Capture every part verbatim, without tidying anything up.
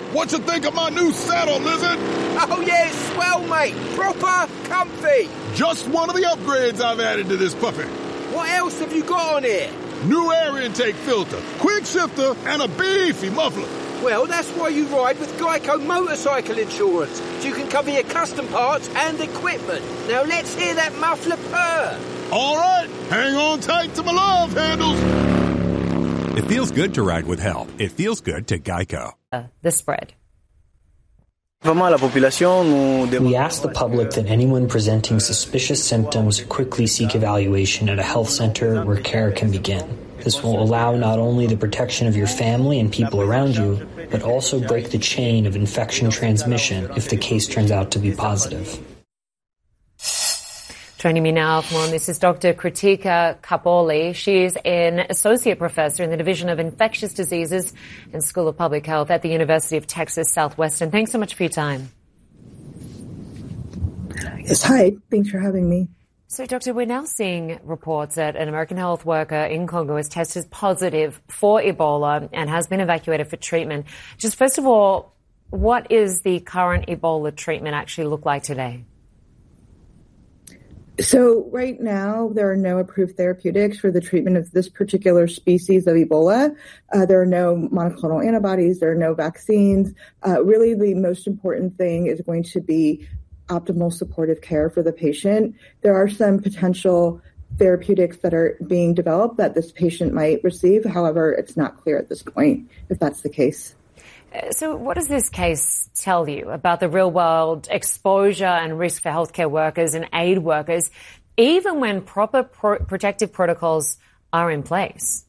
What you think of my new saddle, Lizard? Oh, yeah, it's swell, mate. Proper comfy. Just one of the upgrades I've added to this puppy. What else have you got on here? New air intake filter, quick shifter, and a beefy muffler. Well, that's why you ride with Geico Motorcycle Insurance. So you can cover your custom parts and equipment. Now let's hear that muffler purr. All right, hang on tight to my love handles. It feels good to ride with help. It feels good to Geico. Uh, the spread. We ask the public that anyone presenting suspicious symptoms quickly seek evaluation at a health center where care can begin. This will allow not only the protection of your family and people around you, but also break the chain of infection transmission if the case turns out to be positive. Joining me now for more on this is Doctor Kritika Kapoli. She is an associate professor in the Division of Infectious Diseases and School of Public Health at the University of Texas Southwestern. Thanks so much for your time. Yes, hi. Thanks for having me. So, Doctor, we're now seeing reports that an American health worker in Congo has tested positive for Ebola and has been evacuated for treatment. Just first of all, what is the current Ebola treatment actually look like today? So right now, there are no approved therapeutics for the treatment of this particular species of Ebola. Uh, there are no monoclonal antibodies. There are no vaccines. Uh, really, the most important thing is going to be optimal supportive care for the patient. There are some potential therapeutics that are being developed that this patient might receive. However, it's not clear at this point if that's the case. So what does this case tell you about the real-world exposure and risk for healthcare workers and aid workers, even when proper pro- protective protocols are in place?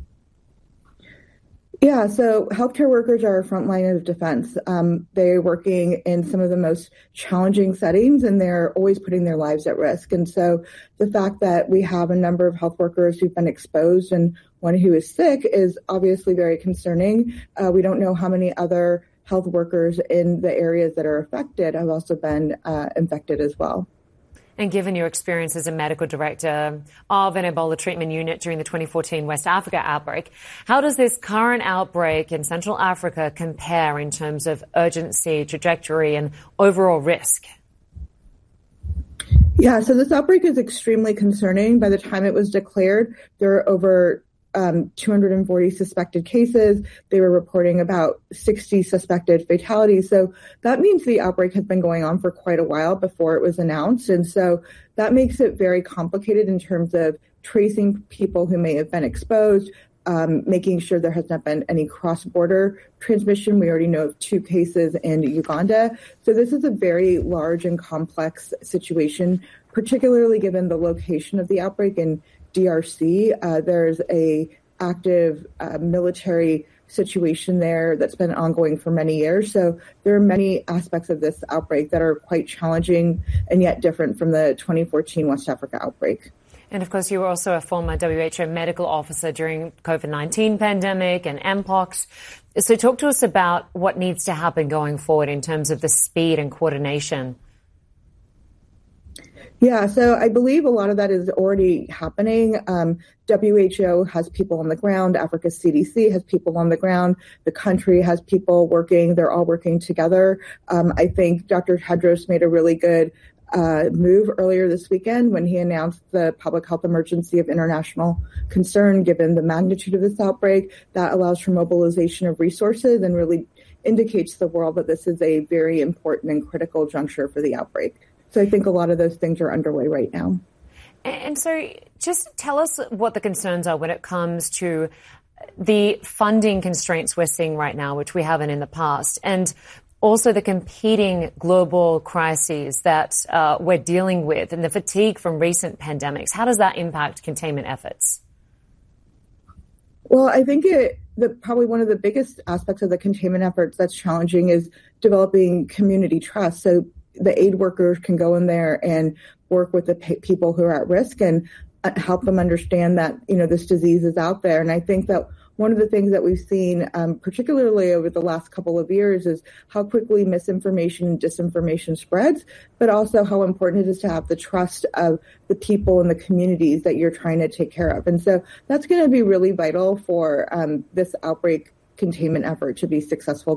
Yeah, so healthcare workers are a front line of defense. Um, they're working in some of the most challenging settings, and they're always putting their lives at risk. And so the fact that we have a number of health workers who've been exposed and one who is sick is obviously very concerning. Uh, we don't know how many other health workers in the areas that are affected have also been uh, infected as well. And given your experience as a medical director of an Ebola treatment unit during the twenty fourteen West Africa outbreak, how does this current outbreak in Central Africa compare in terms of urgency, trajectory, and overall risk? Yeah, so this outbreak is extremely concerning. By the time it was declared, there are over Um, two hundred forty suspected cases. They were reporting about sixty suspected fatalities. So that means the outbreak has been going on for quite a while before it was announced. And so that makes it very complicated in terms of tracing people who may have been exposed, um, making sure there has not been any cross-border transmission. We already know of two cases in Uganda. So this is a very large and complex situation, particularly given the location of the outbreak in D R C. Uh, there's a active uh, military situation there that's been ongoing for many years. So there are many aspects of this outbreak that are quite challenging and yet different from the twenty fourteen West Africa outbreak. And of course, you were also a former W H O medical officer during COVID nineteen pandemic and Mpox. So talk to us about what needs to happen going forward in terms of the speed and coordination. Yeah, so I believe a lot of that is already happening. Um, W H O has people on the ground. Africa's C D C has people on the ground. The country has people working. They're all working together. Um, I think Doctor Tedros made a really good uh, move earlier this weekend when he announced the public health emergency of international concern, given the magnitude of this outbreak. That allows for mobilization of resources and really indicates to the world that this is a very important and critical juncture for the outbreak. So I think a lot of those things are underway right now. And so just tell us what the concerns are when it comes to the funding constraints we're seeing right now, which we haven't in the past, and also the competing global crises that uh, we're dealing with and the fatigue from recent pandemics. How does that impact containment efforts? Well, I think it, the, probably one of the biggest aspects of the containment efforts that's challenging is developing community trust. So the aid workers can go in there and work with the p- people who are at risk and uh, help them understand that, you know, this disease is out there. And I think that one of the things that we've seen, um, particularly over the last couple of years, is how quickly misinformation and disinformation spreads, but also how important it is to have the trust of the people and the communities that you're trying to take care of. And so that's going to be really vital for um, this outbreak containment effort to be successful